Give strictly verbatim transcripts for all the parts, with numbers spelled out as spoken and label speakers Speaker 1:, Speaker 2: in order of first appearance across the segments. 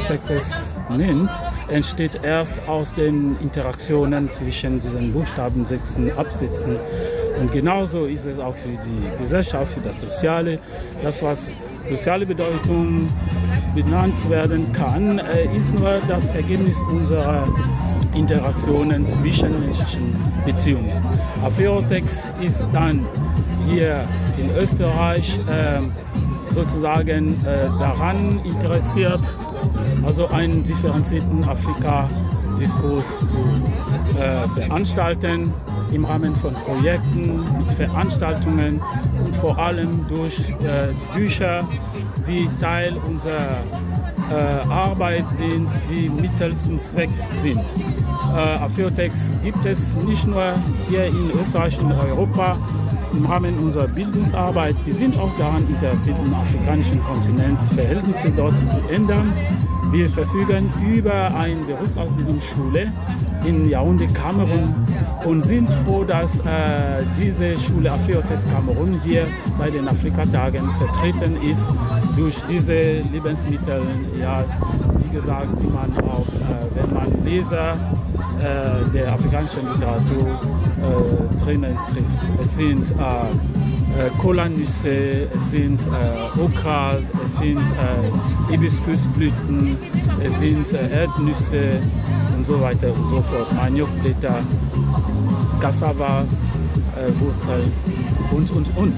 Speaker 1: Afiotex es nennt, entsteht erst aus den Interaktionen zwischen diesen Buchstabensätzen, Absätzen. Und genauso ist es auch für die Gesellschaft, für das Soziale. Das, was soziale Bedeutung benannt werden kann, ist nur das Ergebnis unserer Interaktionen zwischen menschlichen Beziehungen. Afiotex ist dann hier in Österreich äh, sozusagen äh, daran interessiert, also einen differenzierten Afrika-Diskurs zu äh, veranstalten, im Rahmen von Projekten, mit Veranstaltungen und vor allem durch äh, Bücher, die Teil unserer äh, Arbeit sind, die Mittel zum Zweck sind. Äh, Afiotex gibt es nicht nur hier in Österreich, in Europa, im Rahmen unserer Bildungsarbeit. Wir sind auch daran interessiert, im afrikanischen Kontinent Verhältnisse dort zu ändern. Wir verfügen über eine Berufsausbildungsschule in Yaoundé, Kamerun, und sind froh, dass äh, diese Schule Afiotex Kamerun hier bei den Afrikatagen vertreten ist durch diese Lebensmittel. Ja, wie gesagt, die man auch, äh, wenn man Leser äh, der afrikanischen Literatur äh, drinnen trifft. Es sind äh, äh, Kolanüsse, es sind äh, Okras, es sind äh, Hibiskusblüten, es sind äh, Erdnüsse und so weiter und so fort. Maniokblätter, Cassava, äh, Wurzeln und, und, und.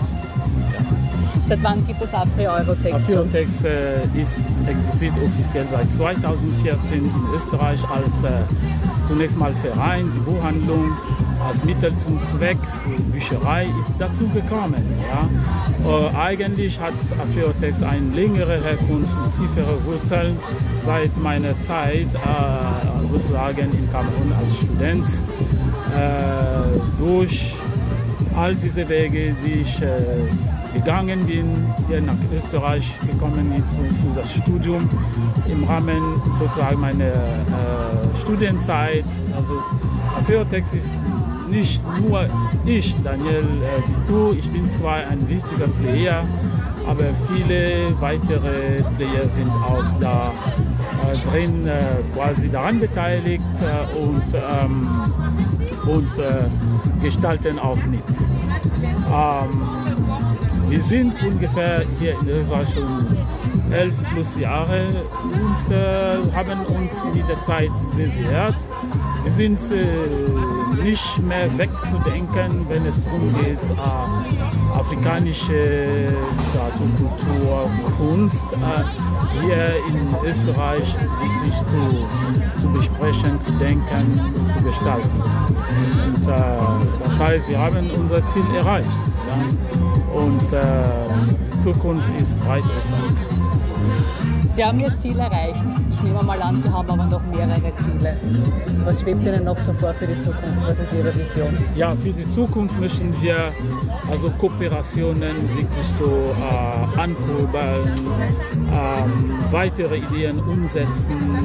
Speaker 2: Seit wann gibt es Afri-Eurotex?
Speaker 1: Afri-Eurotex äh, ist, existiert offiziell seit zweitausendvierzehn in Österreich als äh, zunächst mal Verein. Die Buchhandlung als Mittel zum Zweck, die Bücherei ist dazu gekommen. Ja. Äh, eigentlich hat Afri-Eurotex eine längere Herkunft und tiefere Wurzeln seit meiner Zeit äh, sozusagen in Kamerun als Student. Äh, durch all diese Wege, die ich äh, gegangen bin, hier nach Österreich gekommen bin zu, für das Studium im Rahmen sozusagen meiner äh, Studienzeit. Also Afiotex ist nicht nur ich, Daniel äh, Vitou, ich bin zwar ein wichtiger Player, aber viele weitere Player sind auch da äh, drin, äh, quasi daran beteiligt äh, und, ähm, und äh, gestalten auch mit. Ähm, Wir sind ungefähr hier in Österreich schon elf plus Jahre und äh, haben uns mit der Zeit bewährt. Wir sind äh, nicht mehr wegzudenken, wenn es darum geht, äh, afrikanische Literatur, Kultur, Kunst äh, hier in Österreich wirklich zu, zu besprechen, zu denken, zu gestalten. Und, äh, das heißt, wir haben unser Ziel erreicht. Ja? Und äh, die Zukunft ist weit offen.
Speaker 2: Sie haben Ihr Ziel erreicht. Ich nehme mal an, Sie haben aber noch mehrere Ziele. Was schwebt Ihnen noch so vor für die Zukunft? Was ist Ihre Vision?
Speaker 1: Ja, für die Zukunft möchten wir also Kooperationen wirklich so äh, ankurbeln, ähm, weitere Ideen umsetzen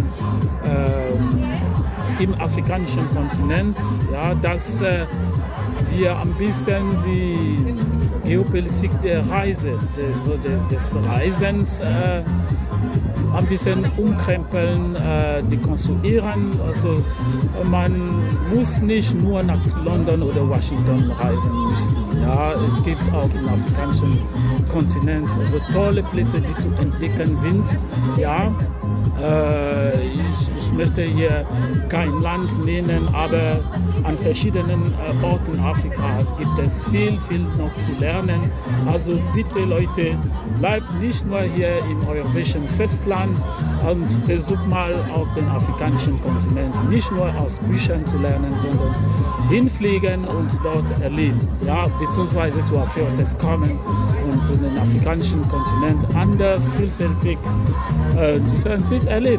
Speaker 1: äh, im afrikanischen Kontinent, ja, dass äh, wir ein bisschen die Geopolitik der Reise, de, des Reisens, äh, ein bisschen umkrempeln, äh, dekonstruieren. Also man muss nicht nur nach London oder Washington reisen müssen. Ja, es gibt auch im afrikanischen Kontinent so tolle Plätze, die zu entdecken sind. Ja, äh, ich, ich möchte hier kein Land nennen, aber an verschiedenen äh, Orten Afrikas gibt es viel, viel noch zu lernen. Also bitte Leute, bleibt nicht nur hier im europäischen Festland und versucht mal auf den afrikanischen Kontinent nicht nur aus Büchern zu lernen, sondern hinfliegen und dort erleben, ja, beziehungsweise zu Afiotex kommen und den afrikanischen Kontinent anders, vielfältig, äh, differenziert erleben.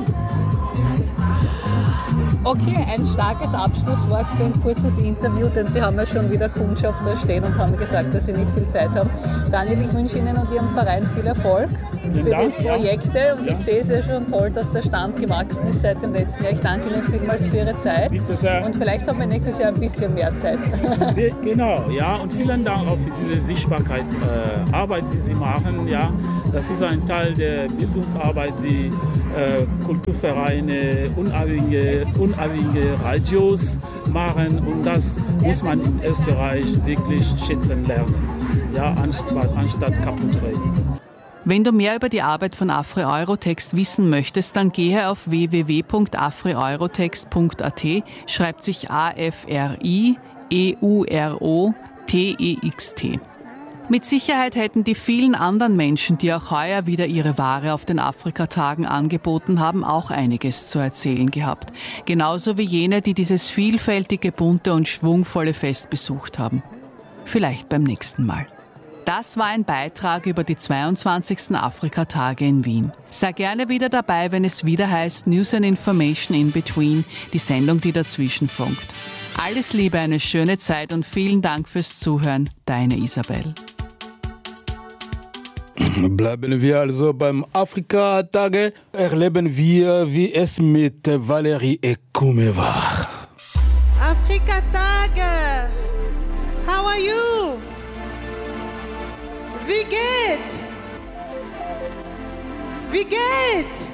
Speaker 2: Okay, ein starkes Abschlusswort für ein kurzes Interview, denn Sie haben ja schon wieder Kundschaft da stehen und haben gesagt, dass Sie nicht viel Zeit haben. Daniel, ich wünsche Ihnen und Ihrem Verein viel Erfolg für die Projekte und ja. Ich sehe es ja schon toll, dass der Stand gewachsen ist seit dem letzten Jahr. Ich danke Ihnen vielmals für Ihre Zeit.
Speaker 1: Bitte sehr.
Speaker 2: Und vielleicht haben wir nächstes Jahr ein bisschen mehr Zeit.
Speaker 1: Genau, ja, und vielen Dank auch für diese Sichtbarkeitsarbeit, äh, die Sie machen. Ja. Das ist ein Teil der Bildungsarbeit, die äh, Kulturvereine, unabhängige, unabhängige Radios machen und das muss man in Österreich wirklich schätzen lernen, ja, anstatt, anstatt kaputt reden.
Speaker 2: Wenn du mehr über die Arbeit von AfriEurotext wissen möchtest, dann gehe auf w w w punkt afrieurotext punkt a t, schreibt sich A F R I E U R O T E X T. Mit Sicherheit hätten die vielen anderen Menschen, die auch heuer wieder ihre Ware auf den Afrikatagen angeboten haben, auch einiges zu erzählen gehabt. Genauso wie jene, die dieses vielfältige, bunte und schwungvolle Fest besucht haben. Vielleicht beim nächsten Mal. Das war ein Beitrag über die zweiundzwanzigsten Afrikatage in Wien. Sei gerne wieder dabei, wenn es wieder heißt News and Information in Between, die Sendung, die dazwischen funkt. Alles Liebe, eine schöne Zeit und vielen Dank fürs Zuhören. Deine Isabel.
Speaker 3: Bleiben wir also beim Afrika-Tage. Erleben wir, wie es mit Valerie Ekume war.
Speaker 4: Afrika-Tage! How are you? Wie geht's? Wie geht's?